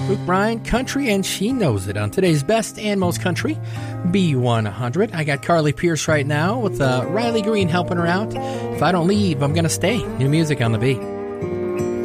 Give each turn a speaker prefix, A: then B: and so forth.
A: Luke Bryan, country, and she knows it on today's best and most country, B100. I got Carly Pierce right now with Riley Green helping her out. If I don't leave, I'm going to stay. New music on the B.